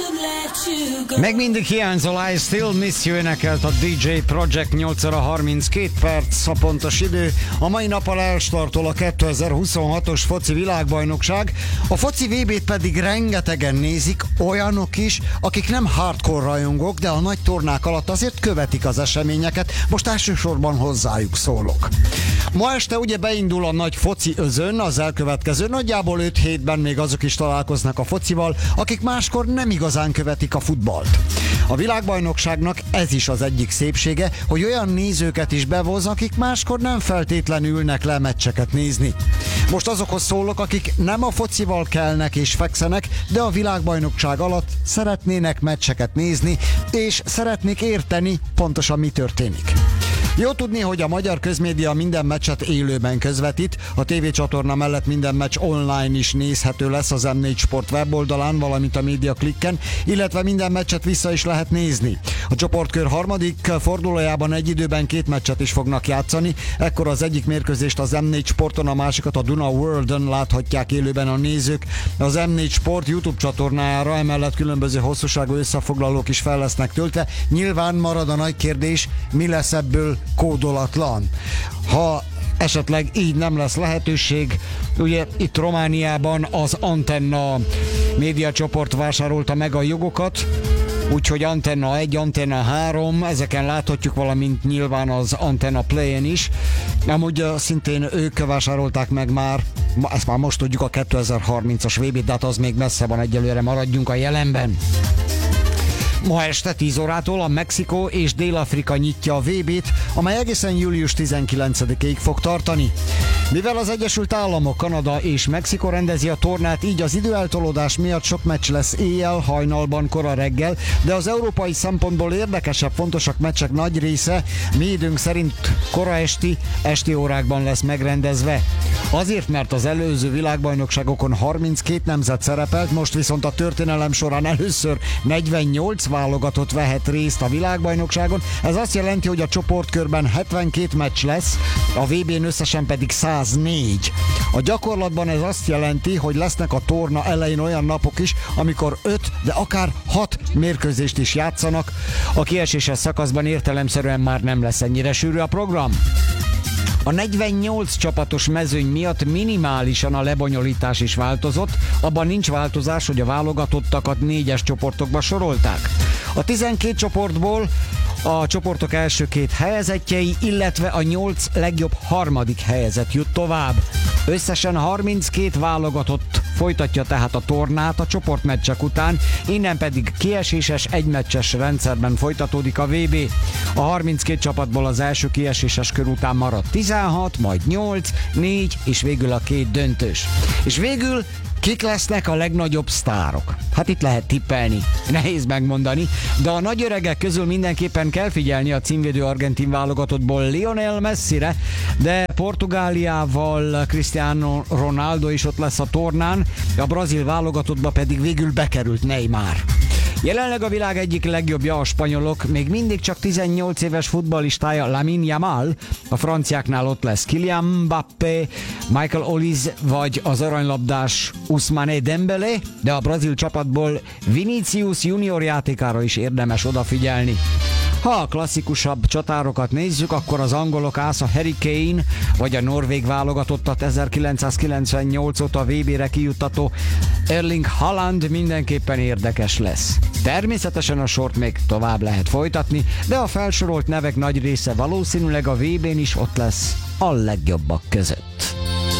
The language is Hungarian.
Meg mindig hiányzol, I Still Miss You énekelt a DJ Project. 8 óra 32 perc a pontos idő. A mai nappal elstartol a 2026-os foci világbajnokság. A foci VB-t pedig rengetegen nézik, olyanok is, akik nem hardcore rajongók, de a nagy tornák alatt azért követik az eseményeket. Most elsősorban hozzájuk szólok. Ma este ugye beindul a nagy foci özön, az elkövetkező nagyjából 5 hétben még azok is találkoznak a focival, akik máskor nem igazán követik a futballt. A világbajnokságnak ez is az egyik szépsége, hogy olyan nézőket is bevoz, akik máskor nem feltétlenül ülnek le meccseket nézni. Most azokhoz szólok, akik nem a focival kelnek és fekszenek, de a világbajnokság alatt szeretnének meccseket nézni, és szeretnék érteni pontosan mi történik. Jó tudni, hogy a magyar közmédia minden meccset élőben közvetít, a tévécsatorna mellett minden meccs online is nézhető lesz az M4 Sport weboldalán, valamint a Média Klikken, illetve minden meccset vissza is lehet nézni. A csoportkör harmadik fordulójában egy időben 2 meccset is fognak játszani, ekkor az egyik mérkőzést az M4 Sporton, a másikat a Duna Worldön láthatják élőben a nézők. Az M4 Sport YouTube csatornájára emellett különböző hosszúságú összefoglalók is fel lesznek töltve. Nyilván marad a nagy kérdés, mi lesz ebből kódolatlan. Ha esetleg így nem lesz lehetőség, ugye itt Romániában az Antenna médiacsoport vásárolta meg a jogokat, úgyhogy Antenna 1, Antenna 3, ezeken láthatjuk, valamint nyilván az Antenna Play-en is. Amúgy szintén ők vásárolták meg már, ezt már most tudjuk, a 2030-as VB-t, de hát az még messze van, egyelőre maradjunk a jelenben. Ma este 10 órától a Mexikó és Dél-Afrika nyitja a VB-t, amely egészen július 19-ig fog tartani. Mivel az Egyesült Államok, Kanada és Mexikó rendezi a tornát, így az időeltolódás miatt sok meccs lesz éjjel, hajnalban, kora reggel, de az európai szempontból érdekesebb, fontosak meccsek nagy része mi időnk szerint kora esti órákban lesz megrendezve. Azért, mert az előző világbajnokságokon 32 nemzet szerepelt, most viszont a történelem során először 48 válogatott vehet részt a világbajnokságon. Ez azt jelenti, hogy a csoportkörben 72 meccs lesz, a VB-n összesen pedig 104. A gyakorlatban ez azt jelenti, hogy lesznek a torna elején olyan napok is, amikor 5, de akár 6 mérkőzést is játszanak. A kieséses szakaszban értelemszerűen már nem lesz ennyire sűrű a program. A 48 csapatos mezőny miatt minimálisan a lebonyolítás is változott, abban nincs változás, hogy a válogatottakat 4-es csoportokba sorolták. A 12 csoportból a csoportok első 2 helyezettjei, illetve a 8 legjobb harmadik helyezett jut tovább. Összesen 32 válogatott folytatja tehát a tornát a csoportmeccsek után, innen pedig kieséses egymeccses rendszerben folytatódik a VB. A 32 csapatból az első kieséses kör után marad 16, majd 8, 4 és végül a 2 döntős. És végül kik lesznek a legnagyobb sztárok? Hát itt lehet tippelni, nehéz megmondani, de a nagy öregek közül mindenképpen kell figyelni a címvédő argentin válogatottból Lionel Messire, de Portugáliával Cristiano Ronaldo is ott lesz a tornán, a brazil válogatottba pedig végül bekerült Neymar. Jelenleg a világ egyik legjobbja a spanyolok, még mindig csak 18 éves futballistája Lamine Yamal, a franciáknál ott lesz Kylian Mbappé, Michael Olise vagy az aranylabdás Ousmane Dembélé, de a brazil csapatból Vinicius Junior játékára is érdemes odafigyelni. Ha a klasszikusabb csatárokat nézzük, akkor az angolok ásza Harry Kane, vagy a norvég válogatottat 1998 óta VB-re kijuttató Erling Haaland mindenképpen érdekes lesz. Természetesen a sort még tovább lehet folytatni, de a felsorolt nevek nagy része valószínűleg a VB-n is ott lesz a legjobbak között.